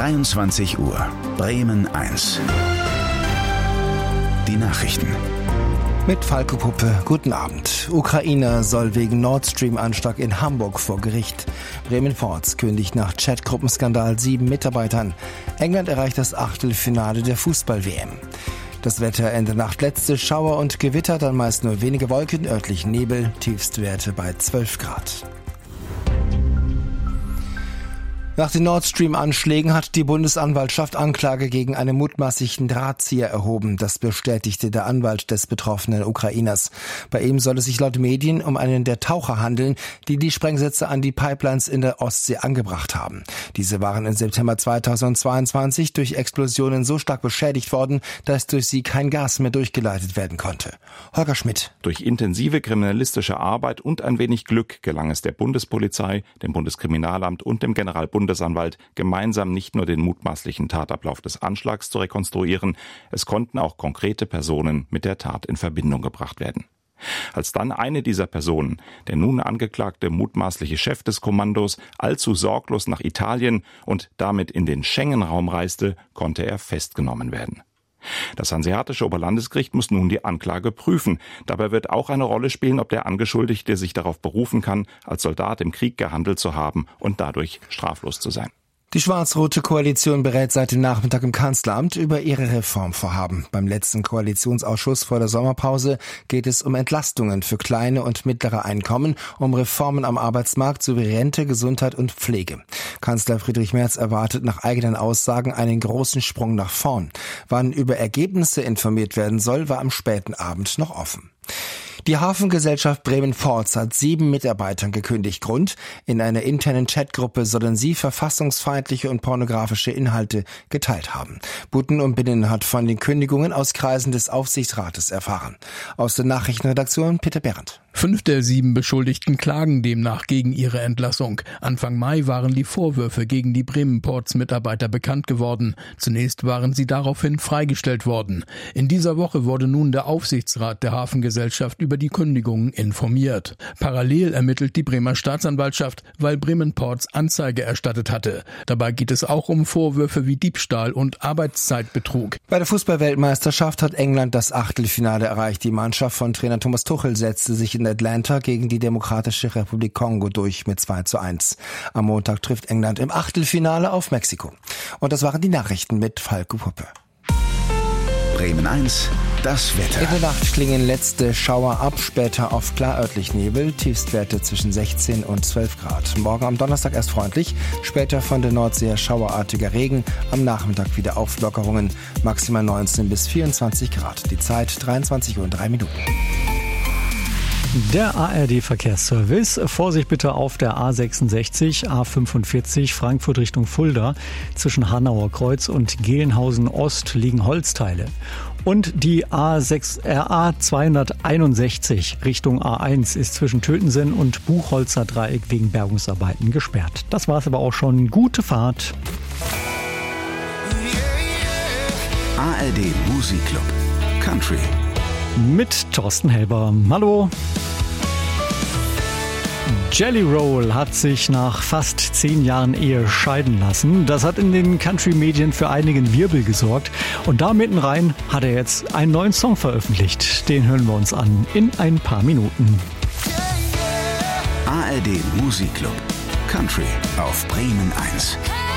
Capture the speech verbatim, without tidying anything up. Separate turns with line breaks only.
dreiundzwanzig Uhr, Bremen eins. Die Nachrichten.
Mit Falco Puppe, guten Abend. Ukrainer soll wegen Nord Stream-Anschlag in Hamburg vor Gericht. Bremen Ports kündigt nach Chatgruppenskandal sieben Mitarbeitern. England erreicht das Achtelfinale der Fußball-W M. Das Wetter Ende Nacht letzte Schauer und Gewitter, dann meist nur wenige Wolken, örtlich Nebel, Tiefstwerte bei zwölf Grad. Nach den Nord Stream-Anschlägen hat die Bundesanwaltschaft Anklage gegen einen mutmaßlichen Drahtzieher erhoben. Das bestätigte der Anwalt des betroffenen Ukrainers. Bei ihm soll es sich laut Medien um einen der Taucher handeln, die die Sprengsätze an die Pipelines in der Ostsee angebracht haben. Diese waren im September zweitausendzweiundzwanzig durch Explosionen so stark beschädigt worden, dass durch sie kein Gas mehr durchgeleitet werden konnte. Holger Schmidt.
Durch intensive kriminalistische Arbeit und ein wenig Glück gelang es der Bundespolizei, dem Bundeskriminalamt und dem Generalbundesanwalt Bundesanwalt gemeinsam nicht nur den mutmaßlichen Tatablauf des Anschlags zu rekonstruieren, es konnten auch konkrete Personen mit der Tat in Verbindung gebracht werden. Als dann eine dieser Personen, der nun angeklagte mutmaßliche Chef des Kommandos, allzu sorglos nach Italien und damit in den Schengen-Raum reiste, konnte er festgenommen werden. Das Hanseatische Oberlandesgericht muss nun die Anklage prüfen. Dabei wird auch eine Rolle spielen, ob der Angeschuldigte sich darauf berufen kann, als Soldat im Krieg gehandelt zu haben und dadurch straflos zu sein.
Die schwarz-rote Koalition berät seit dem Nachmittag im Kanzleramt über ihre Reformvorhaben. Beim letzten Koalitionsausschuss vor der Sommerpause geht es um Entlastungen für kleine und mittlere Einkommen, um Reformen am Arbeitsmarkt sowie Rente, Gesundheit und Pflege. Kanzler Friedrich Merz erwartet nach eigenen Aussagen einen großen Sprung nach vorn. Wann über Ergebnisse informiert werden soll, war am späten Abend noch offen. Die Hafengesellschaft Bremen Ports hat sieben Mitarbeitern gekündigt. Grund: in einer internen Chatgruppe sollen sie verfassungsfeindliche und pornografische Inhalte geteilt haben. Buten und Binnen hat von den Kündigungen aus Kreisen des Aufsichtsrates erfahren. Aus der Nachrichtenredaktion Peter Behrendt.
Fünf der sieben Beschuldigten klagen demnach gegen ihre Entlassung. Anfang Mai waren die Vorwürfe gegen die Bremen Ports Mitarbeiter bekannt geworden. Zunächst waren sie daraufhin freigestellt worden. In dieser Woche wurde nun der Aufsichtsrat der Hafengesellschaft über die Kündigungen informiert. Parallel ermittelt die Bremer Staatsanwaltschaft, weil Bremen Ports Anzeige erstattet hatte. Dabei geht es auch um Vorwürfe wie Diebstahl und Arbeitszeitbetrug.
Bei der Fußball-Weltmeisterschaft hat England das Achtelfinale erreicht. Die Mannschaft von Trainer Thomas Tuchel setzte sich in Atlanta gegen die Demokratische Republik Kongo durch mit zwei zu eins. Am Montag trifft England im Achtelfinale auf Mexiko. Und das waren die Nachrichten mit Falco Puppe.
Bremen eins, das Wetter.
In der Nacht klingen letzte Schauer ab, später oft klar örtlich Nebel, Tiefstwerte zwischen sechzehn und zwölf Grad. Morgen am Donnerstag erst freundlich, später von der Nordsee her schauerartiger Regen, am Nachmittag wieder Auflockerungen, maximal neunzehn bis vierundzwanzig Grad. Die Zeit dreiundzwanzig Uhr und drei Minuten.
Der A R D-Verkehrsservice. Vorsicht bitte auf der A sechsundsechzig, A fünfundvierzig, Frankfurt Richtung Fulda. Zwischen Hanauer Kreuz und Gelnhausen Ost liegen Holzteile. Und die A sechs, äh, A zweihunderteinundsechzig Richtung A eins ist zwischen Tötensen und Buchholzer Dreieck wegen Bergungsarbeiten gesperrt. Das war's aber auch schon. Gute Fahrt.
A R D Musikclub Country.
Mit Thorsten Helber. Hallo. Jelly Roll hat sich nach fast zehn Jahren Ehe scheiden lassen. Das hat in den Country-Medien für einigen Wirbel gesorgt. Und da mitten rein hat er jetzt einen neuen Song veröffentlicht. Den hören wir uns an in ein paar Minuten.
A R D Musikclub Country auf Bremen eins.